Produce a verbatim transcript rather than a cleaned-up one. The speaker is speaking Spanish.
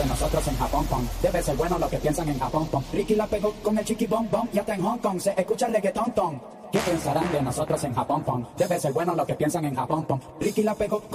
nosotros en Japón, pom. Debe ser bueno lo que piensan en Japón, pom. Ricky la pegó con el chiqui bom bom y hasta en Hong Kong se escucha el reggaetón, ton. ¿Qué pensarán de nosotros en Japón, pom? Debe ser bueno lo que piensan en Japón, pom. Ricky la pegó con